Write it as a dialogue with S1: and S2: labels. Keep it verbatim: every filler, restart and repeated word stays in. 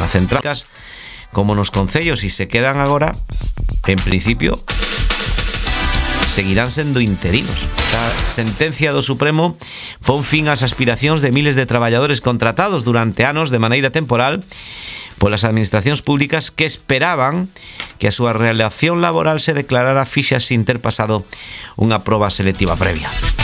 S1: centrais como nos concellos e se quedan agora, en principio, seguirán sendo interinos. A sentencia do Supremo pon fin ás aspiracións de miles de traballadores contratados durante anos de maneira temporal polas administracións públicas que esperaban que a súa relación laboral se declarara fixa sin ter pasado unha proba selectiva previa.